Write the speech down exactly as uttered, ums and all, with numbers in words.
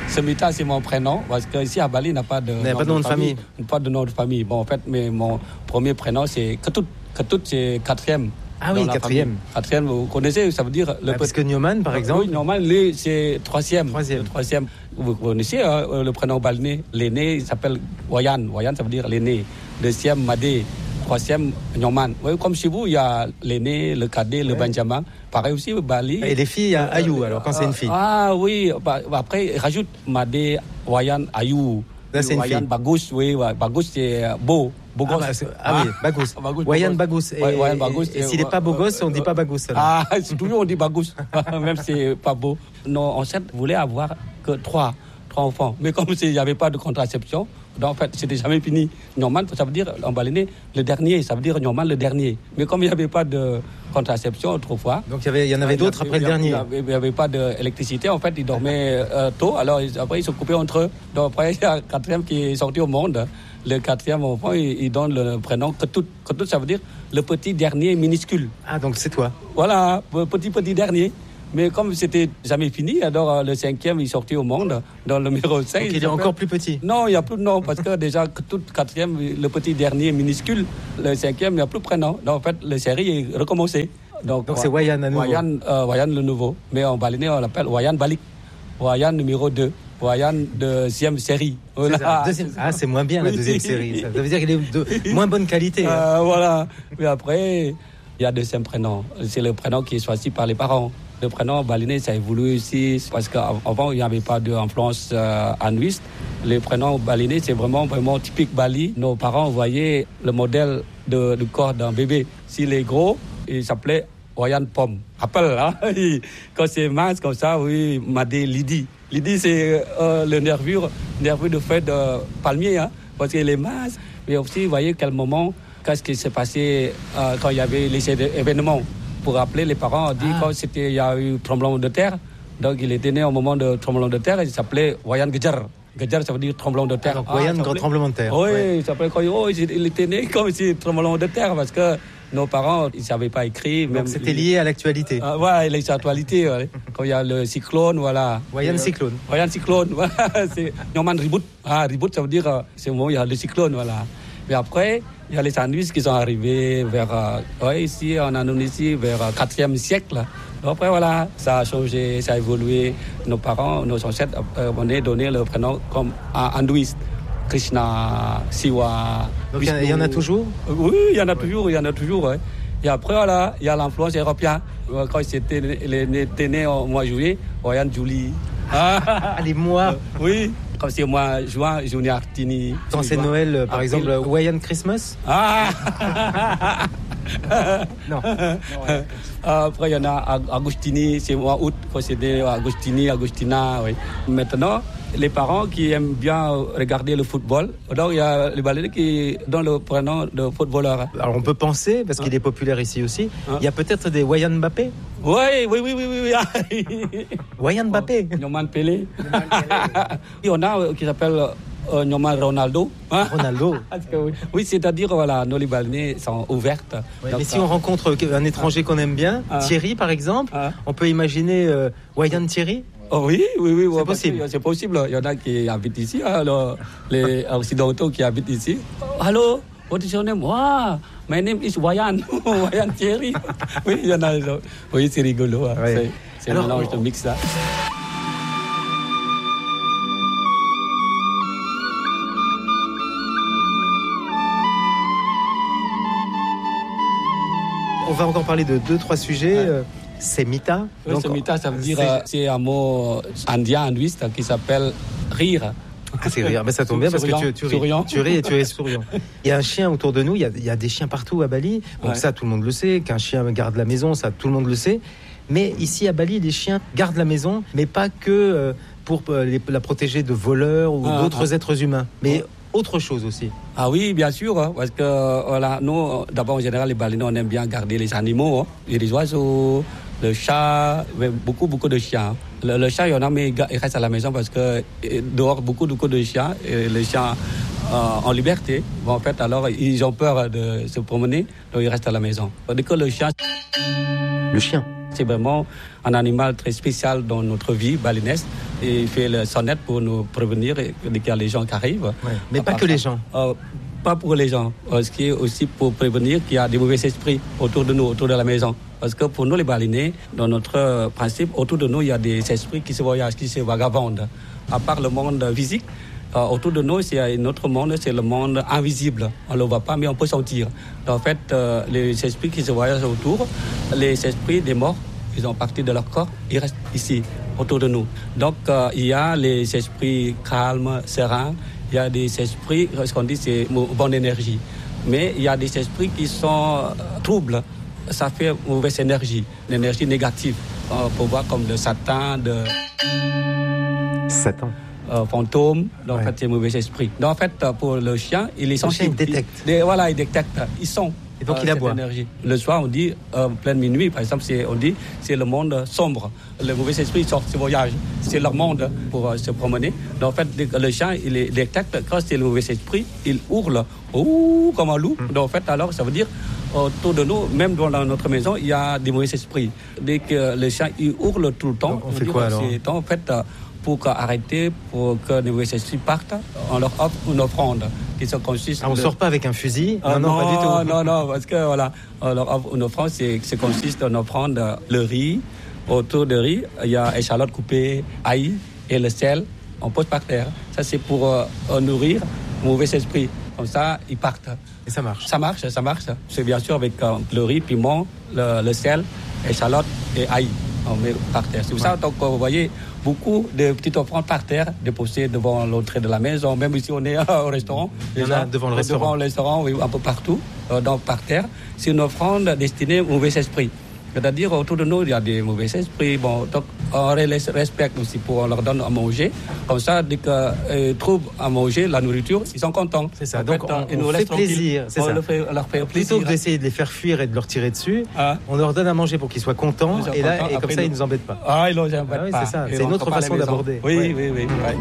Semita, c'est mon prénom, parce qu'ici à Bali, il n'y a pas de, nom, pas de nom de famille. famille. Pas de nom de famille. Bon, en fait, mais mon premier prénom, c'est Ketut. Ketut, c'est quatrième. Ah oui, quatrième. Quatrième, vous connaissez, ça veut dire... Le ah, parce que Nyoman, par exemple... Oui, Nyoman, lui, c'est troisième. Troisième. troisième. Vous connaissez hein, le prénom balinais. L'aîné, il s'appelle Wayan. Wayan, ça veut dire l'aîné. Deuxième, Madé. Troisième, Nyoman. Oui, comme chez vous, il y a l'aîné, le cadet, le ouais. Benjamin. Pareil aussi, Bali. Et les filles, il y a Ayou, alors, quand euh, c'est une fille. Ah oui, bah, après, rajoute Madé, Wayan, Ayou. Là, c'est une Wayan, fille. Bagous, oui, ouais. Bagous, c'est beau. Beau ah, bah, ah oui, Bagous. Wayan Bagous. Et, Wayan Bagous. Et, et, et s'il n'est pas beau gosse, on ne dit pas Bagous. Alors. Ah, c'est toujours on dit Bagous. Même si c'est pas beau. Non, en fait, voulait avoir que trois, trois enfants. Mais comme il n'y avait pas de contraception, donc en fait, c'était jamais fini. Normal, ça veut dire, en balinais, le dernier, ça veut dire normal, le dernier. Mais comme il n'y avait pas de contraception autrefois. Donc il y, avait, il y en avait d'autres après le dernier. Il n'y avait pas d'électricité, en fait, ils dormaient euh, tôt, alors après ils se coupaient entre eux. Donc après, il y a un quatrième qui est sorti au monde. Le quatrième enfant, il, il donne le prénom Ketut. Ketut, ça veut dire le petit dernier minuscule. Ah, donc c'est toi. Voilà, le petit, petit dernier. Mais comme c'était jamais fini, alors le cinquième, il est sorti au monde, dans le numéro cinq. Donc il est encore plus petit. Non, il n'y a plus de nom, parce que déjà, tout quatrième, le petit dernier minuscule, le cinquième, il n'y a plus de prénom. Donc en fait, la série est recommencée. Donc, Donc c'est Wayan à nouveau. Wayan, euh, Wayan le nouveau. Mais en balinais, on l'appelle Wayan Balik. Wayan numéro deux. Wayan deuxième série. Voilà. C'est deuxième... Ah, c'est moins bien la deuxième série. Ça, ça veut dire qu'il est de moins bonne qualité. Hein. Euh, voilà. Mais après, il y a deuxième prénom. C'est le prénom qui est choisi par les parents. Le prénom balinais, ça évolue aussi parce qu'avant, il n'y avait pas d'influence euh, hindouiste. Le prénom balinais, c'est vraiment, vraiment typique Bali. Nos parents voyaient le modèle de, du corps d'un bébé. S'il est gros, il s'appelait Wayan Pom. Rappelle, hein? Quand c'est mince comme ça, oui, Madé Lidi. Lidi, c'est euh, le nervure, nervure de feuille de palmier, hein, parce qu'il est mince. Mais aussi, vous voyez quel moment, qu'est-ce qui s'est passé euh, quand il y avait les événements. Pour rappeler, les parents ont dit ah. quand c'était, il y a eu tremblement de terre. Donc, il était né au moment de tremblement de terre. Il s'appelait Wayan Gejar. Gejar, ça veut dire tremblement de terre. Ah, Wayan, grand tremblement de terre. Oui, ouais. Il s'appelait quand oh, il était né comme si tremblement de terre parce que nos parents, ils ne savaient pas écrire. Donc, c'était lié à l'actualité. Ah, ouais, l'actualité. Ouais. Quand il y a le cyclone, voilà. Wayan euh, cyclone. Wayan cyclone, voilà. C'est Nyoman Reboot. Ah, Reboot, ça veut dire, c'est au moment où il y a le cyclone, voilà. Mais après, il y a les sandwichs qui sont arrivés vers, euh, ouais, ici, en Indonésie, vers le quatrième siècle. Donc après, voilà, ça a changé, ça a évolué. Nos parents, nos ancêtres, euh, on a donné le prénom comme hindouiste. Krishna, Siwa. Donc il y, y en a toujours? Oui, il y en a ouais. toujours, il y en a toujours. Ouais. Et après, voilà, il y a l'influence européenne. Quand c'était né au mois de juillet, Wayan Julie. Ah, les mois. Oui. Comme c'est moi, juin, juillet Artini. Quand c'est Noël, par April. Exemple, Wayan Christmas. Ah. Non. non Après, il y en a Agustini, c'est mois août, quand c'était Agustini, Agustina. Oui. Maintenant, les parents qui aiment bien regarder le football, donc il y a les balinais qui donnent le prénom de footballeur. Alors on peut penser, parce qu'il hein? est populaire ici aussi, hein? Il y a peut-être des Wayan Mbappé. Oui, oui, oui, oui, oui. oui. Wayan Mbappé. Nyoman Pelé. Il y en a qui s'appelle euh, Nyoman Ronaldo. Hein? Ronaldo. oui. oui, c'est-à-dire, voilà, nos balinais sont ouvertes. Ouais, mais si on rencontre un étranger qu'on aime bien, ah. Thierry par exemple, ah. on peut imaginer euh, Wayan Thierry. Oh oui, oui, oui. C'est possible. C'est possible. Il y en a qui habitent ici, alors, les Occidentaux qui habitent ici. Hello, what is your name? Wow, my name is Wayan. Wayan Thierry. Oui, il y en a. Oui, c'est rigolo. Hein. Ouais. C'est, c'est alors, un mélange de mix, ça. On va encore parler de deux, trois sujets. Ouais. Semita. Oui, donc, Semita, ça veut dire, c'est, c'est un mot indien, hindouiste, qui s'appelle rire. Ah, c'est rire, mais ça tombe bien parce souriant, que tu, tu, ris, tu ris et tu es souriant. Il y a un chien autour de nous, il y a, il y a des chiens partout à Bali, donc ouais. Ça tout le monde le sait, qu'un chien garde la maison, ça tout le monde le sait. Mais ici à Bali, les chiens gardent la maison, mais pas que euh, pour euh, les, la protéger de voleurs ou ah, d'autres ah. êtres humains, mais autre chose aussi. Ah oui, bien sûr, hein, parce que voilà, nous, d'abord en général, les Balinais, on aime bien garder les animaux, hein, les oiseaux, le chat, beaucoup, beaucoup de chiens. Le, le chat, il y en a, mais il reste à la maison parce que dehors, beaucoup, beaucoup de chiens, et les chiens euh, en liberté, bon, en fait, alors, ils ont peur de se promener, donc ils restent à la maison. Dès que le chien... Le chien c'est vraiment un animal très spécial dans notre vie balinaise. Et il fait le sonnette pour nous prévenir dès qu'il y a les gens qui arrivent. Ouais, mais pas que les gens. Euh, pas pour les gens, ce qui est aussi pour prévenir qu'il y a des mauvais esprits autour de nous, autour de la maison. Parce que pour nous, les balinés, dans notre principe, autour de nous, il y a des esprits qui se voyagent, qui se vagabondent. À part le monde physique, euh, autour de nous, il y a un autre monde, c'est le monde invisible. On ne le voit pas, mais on peut sentir. En fait, euh, les esprits qui se voyagent autour, les esprits des morts, ils ont parti de leur corps, ils restent ici, autour de nous. Donc, euh, il y a les esprits calmes, sereins. Il y a des esprits, ce qu'on dit, c'est bonne énergie. Mais il y a des esprits qui sont troubles. Ça fait mauvaise énergie, l'énergie négative. On peut voir comme le Satan, de... Satan. Euh, fantôme, donc ouais. En fait, c'est mauvais esprit. Donc, en fait, pour le chien, il est sensible. Le chien, il détecte. Il, voilà, il détecte. Ils sont. Et donc, euh, il aboie. Énergie. Le soir, on dit, euh, pleine minuit, par exemple, c'est, on dit, c'est le monde sombre. Le mauvais esprit sort, se voyage. C'est leur monde pour euh, se promener. Donc, en fait, le chien, il est détecte. Quand c'est le mauvais esprit, il hurle, ouh, comme un loup. Hum. Donc, en fait, alors, ça veut dire, autour de nous, même dans notre maison, il y a des mauvais esprits. Dès que le chien, il hurle tout le temps. Donc, on, on fait quoi alors? C'est, en fait, euh, pour arrêter, pour que les mauvais esprits partent, on leur offre une offrande qui se consiste. Ah, on ne de... sort pas avec un fusil? Ah, non, non, non, pas du tout. Non, non, parce que voilà, on leur offre une offrande, c'est, c'est consiste en offrande le riz. Autour de riz, il y a échalote coupée, ail et le sel. On pose par terre. Ça, c'est pour euh, nourrir le mauvais esprit. Comme ça, ils partent. Et ça marche? Ça marche, ça marche. C'est bien sûr avec euh, le riz, piment, le, le sel, échalote et ail. On met par terre. C'est pour ouais. ça, donc, vous voyez, beaucoup de petites offrandes par terre déposées devant l'entrée de la maison. Même ici, on est au restaurant. Déjà, devant le restaurant. Devant le restaurant, oui, un peu partout, euh, donc par terre. C'est une offrande destinée aux mauvais esprits. C'est-à-dire, autour de nous, il y a des mauvais esprits. Bon, donc, on les respecte aussi pour on leur donne à manger. Comme ça, dès qu'ils euh, trouvent à manger, la nourriture, ils sont contents. C'est ça. En donc, fait, on, on, on fait plaisir. C'est on ça. leur fait, on leur fait plaisir. Plutôt que d'essayer de les faire fuir et de leur tirer dessus, ah. on leur donne à manger pour qu'ils soient contents. Et, là, et comme ça, ils ne nous embêtent pas. Ah, ils ne nous embêtent ah, oui, pas. c'est ça. C'est une autre façon d'aborder. Oui, ouais. oui, oui. oui.